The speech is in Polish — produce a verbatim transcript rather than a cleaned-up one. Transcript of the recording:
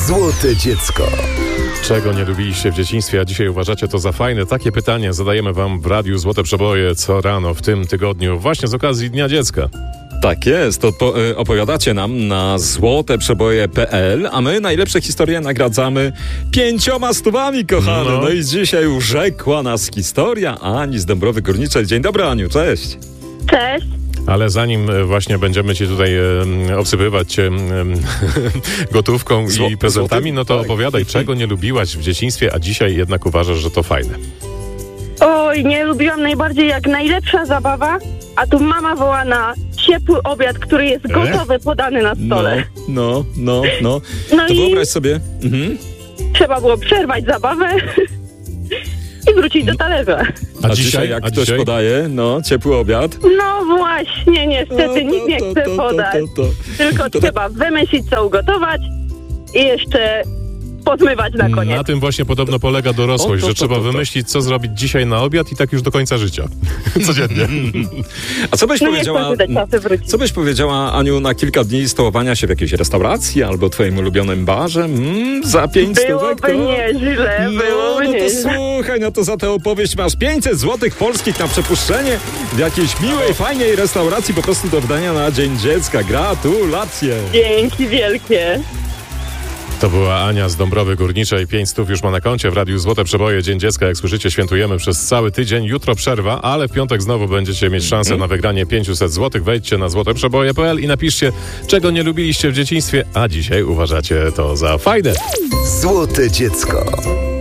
Złote dziecko. Czego nie lubiliście w dzieciństwie, a dzisiaj uważacie to za fajne? Takie pytanie zadajemy wam w Radiu Złote Przeboje co rano w tym tygodniu, właśnie z okazji Dnia Dziecka. Tak jest, Odpo- opowiadacie nam na złoteprzeboje kropka pe el, a my najlepsze historie nagradzamy pięcioma stówami, kochany. No. no i dzisiaj urzekła nas historia Ani z Dąbrowy Górniczej. Dzień dobry, Aniu, cześć. Cześć. Ale zanim właśnie będziemy ci tutaj e, obsypywać e, gotówką Zło- i prezentami, no to tak. opowiadaj, czego nie lubiłaś w dzieciństwie, a dzisiaj jednak uważasz, że to fajne. Oj, nie lubiłam najbardziej jak najlepsza zabawa, a tu mama woła na ciepły obiad, który jest gotowy, podany na No, stole. no, no, no. No To i wyobraź sobie... Mhm. trzeba było przerwać zabawę i wrócić do talerza. A, dzisiaj jak a ktoś dzisiaj? podaje, no, ciepły obiad... No właśnie, niestety nikt nie chce podać. to, to. Tylko to trzeba wymyślić, co ugotować i jeszcze pozmywać na koniec. Na tym właśnie podobno polega dorosłość, O, to, że to, trzeba to, to. wymyślić, co zrobić dzisiaj na obiad i tak już do końca życia. Codziennie. A co byś No nie powiedziała... chcę te czasy wrócić. Co byś powiedziała, Aniu, na kilka dni stołowania się w jakiejś restauracji albo twoim ulubionym barze? Mm, za pięć stówek to... Byłoby nieźle, No, byłoby no to nieźle. słuchaj, no to za tę opowieść masz pięćset złotych polskich na przepuszczenie w jakiejś miłej, fajnej restauracji po prostu do wydania na Dzień Dziecka. Gratulacje! Dzięki wielkie. To była Ania z Dąbrowy Górniczej. Pięć stów już ma na koncie. W Radiu Złote Przeboje Dzień Dziecka. Jak słyszycie, świętujemy przez cały tydzień. Jutro przerwa, ale w piątek znowu będziecie mieć szansę na wygranie pięćset złotych. Wejdźcie na złoteprzeboje kropka pe el i napiszcie, czego nie lubiliście w dzieciństwie, a dzisiaj uważacie to za fajne. Złote dziecko.